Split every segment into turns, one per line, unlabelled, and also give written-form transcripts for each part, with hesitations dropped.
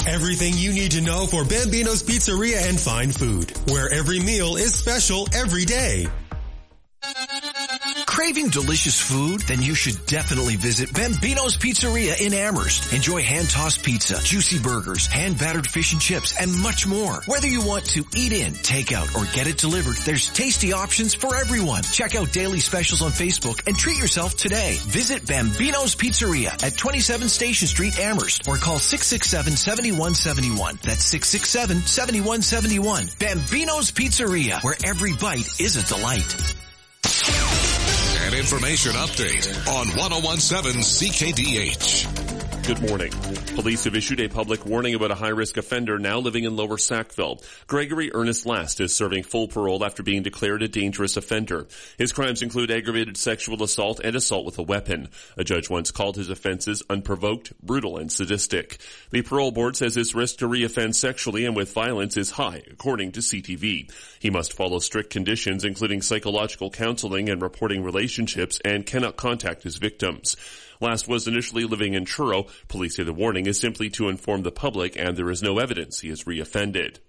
Everything you need to know for Bambino's Pizzeria and Fine Food, where every meal is special every day.
Craving delicious food? Then you should definitely visit Bambino's Pizzeria in Amherst. Enjoy hand-tossed pizza, juicy burgers, hand-battered fish and chips, and much more. Whether you want to eat in, take out, or get it delivered, there's tasty options for everyone. Check out daily specials on Facebook and treat yourself today. Visit Bambino's Pizzeria at 27 Station Street, Amherst, or call 667-7171. That's 667-7171. Bambino's Pizzeria, where every bite is a delight.
An information update on 1017 CKDH.
Good morning. Police have issued a public warning about a high-risk offender now living in Lower Sackville. Gregory Ernest Last is serving full parole after being declared a dangerous offender. His crimes include aggravated sexual assault and assault with a weapon. A judge once called his offenses unprovoked, brutal, and sadistic. The parole board says his risk to reoffend sexually and with violence is high, according to CTV. He must follow strict conditions, including psychological counseling and reporting relationships, and cannot contact his victims. Last was initially living in Truro. Police say the warning is simply to inform the public, and there is no evidence he has reoffended.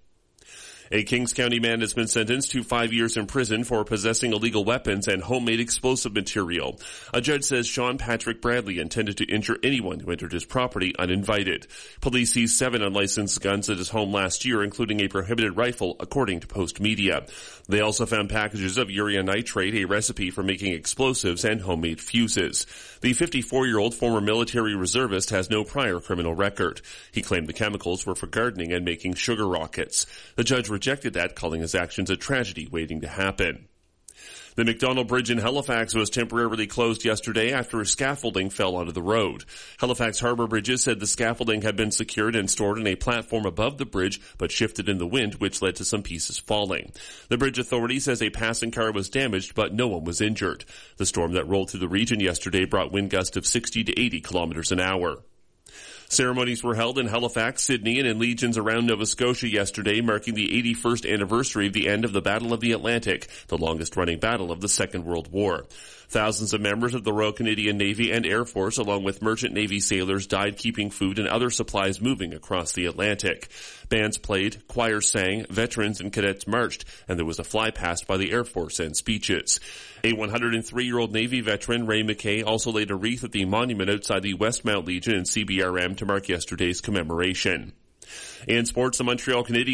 A Kings County man has been sentenced to 5 years in prison for possessing illegal weapons and homemade explosive material. A judge says Sean Patrick Bradley intended to injure anyone who entered his property uninvited. Police seized 7 unlicensed guns at his home last year, including a prohibited rifle, according to Post Media. They also found packages of urea nitrate, a recipe for making explosives, and homemade fuses. The 54-year-old former military reservist has no prior criminal record. He claimed the chemicals were for gardening and making sugar rockets. The judge rejected that, calling his actions a tragedy waiting to happen. The McDonald Bridge in Halifax was temporarily closed yesterday after scaffolding fell onto the road. Halifax Harbour Bridges said the scaffolding had been secured and stored in a platform above the bridge, but shifted in the wind, which led to some pieces falling. The bridge authority says a passing car was damaged, but no one was injured. The storm that rolled through the region yesterday brought wind gusts of 60 to 80 kilometers an hour. Ceremonies were held in Halifax, Sydney, and in legions around Nova Scotia yesterday, marking the 81st anniversary of the end of the Battle of the Atlantic, the longest-running battle of the Second World War. Thousands of members of the Royal Canadian Navy and Air Force, along with merchant Navy sailors, died keeping food and other supplies moving across the Atlantic. Bands played, choirs sang, veterans and cadets marched, and there was a flypast by the Air Force and speeches. A 103-year-old Navy veteran, Ray McKay, also laid a wreath at the monument outside the Westmount Legion in CBRM to mark yesterday's commemoration. In sports, the Montreal Canadiens